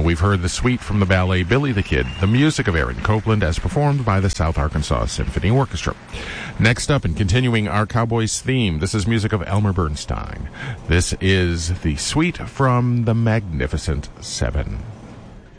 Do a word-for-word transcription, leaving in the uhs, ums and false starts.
we've heard the suite from the ballet Billy the Kid, the music of Aaron Copland as performed by the South Arkansas Symphony Orchestra. Next up, and continuing our Cowboys theme, this is music of Elmer Bernstein. This is the suite from the Magnificent Seven.